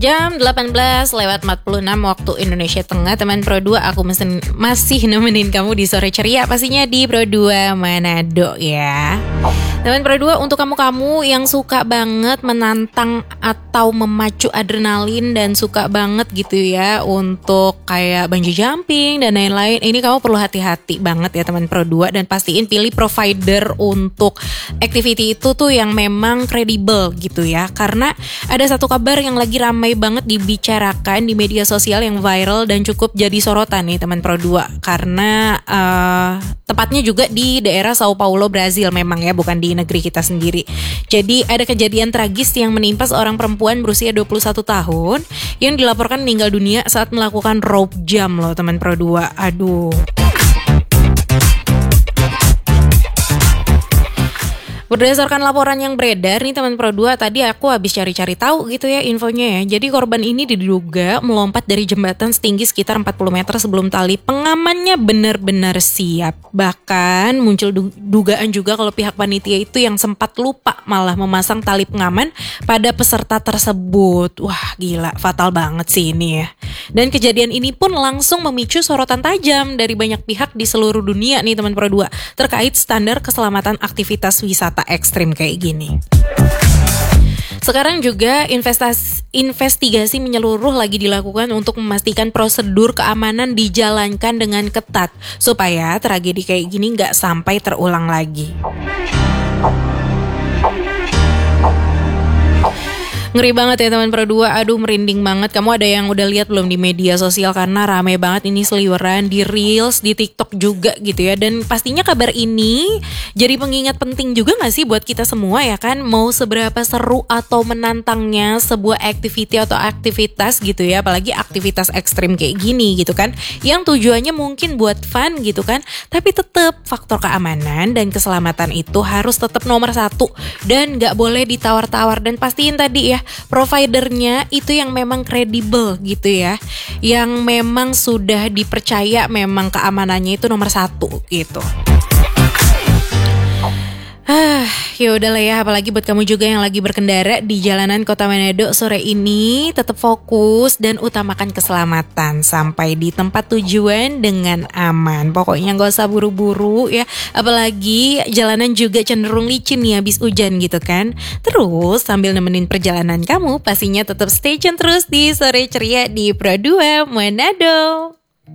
Jam 18:46 waktu Indonesia Tengah. Teman Pro 2, aku masih nemenin kamu di sore ceria, pastinya di Pro 2 Manado ya. Teman Pro 2, untuk kamu-kamu yang suka banget menantang atau memacu adrenalin dan suka banget gitu ya untuk kayak bungee jumping dan lain-lain, ini kamu perlu hati-hati banget ya teman Pro 2, dan pastiin pilih provider untuk activity itu tuh yang memang kredibel gitu ya. Karena ada satu kabar yang lagi ramai banget dibicarakan di media sosial yang viral dan cukup jadi sorotan nih teman Pro 2, karena tepatnya juga di daerah Sao Paulo, Brazil memang ya, bukan di negeri kita sendiri. Jadi ada kejadian tragis yang menimpa seorang perempuan berusia 21 tahun yang dilaporkan meninggal dunia saat melakukan rope jump loh teman Pro 2. Aduh. Berdasarkan laporan yang beredar nih teman Pro 2, tadi aku habis cari-cari tahu gitu ya infonya ya. Jadi korban ini diduga melompat dari jembatan setinggi sekitar 40 meter sebelum tali pengamannya benar-benar siap. Bahkan muncul dugaan juga kalau pihak panitia itu yang sempat lupa malah memasang tali pengaman pada peserta tersebut. Wah gila, fatal banget sih ini ya. Dan kejadian ini pun langsung memicu sorotan tajam dari banyak pihak di seluruh dunia nih teman Pro 2 terkait standar keselamatan aktivitas wisata ekstrim kayak gini. Sekarang juga investigasi menyeluruh lagi dilakukan untuk memastikan prosedur keamanan dijalankan dengan ketat supaya tragedi kayak gini nggak sampai terulang lagi. Ngeri banget ya teman Pro 2, aduh merinding banget. Kamu ada yang udah lihat belum di media sosial, karena rame banget ini seliweran di Reels, di TikTok juga gitu ya. Dan pastinya kabar ini jadi pengingat penting juga gak sih buat kita semua ya kan. Mau seberapa seru atau menantangnya sebuah activity atau aktivitas gitu ya, apalagi aktivitas ekstrim kayak gini gitu kan, yang tujuannya mungkin buat fun gitu kan, tapi tetap faktor keamanan dan keselamatan itu harus tetap nomor satu dan gak boleh ditawar-tawar. Dan pastiin tadi ya, providernya itu yang memang kredibel gitu ya, yang memang sudah dipercaya, memang keamanannya itu nomor satu gitu. Ya udahlah ya, apalagi buat kamu juga yang lagi berkendara di jalanan Kota Manado sore ini, tetap fokus dan utamakan keselamatan sampai di tempat tujuan dengan aman. Pokoknya gak usah buru-buru ya, apalagi jalanan juga cenderung licin nih habis hujan gitu kan. Terus sambil nemenin perjalanan kamu, pastinya tetap stay tune terus di Sore Ceria di Pro 2 Manado.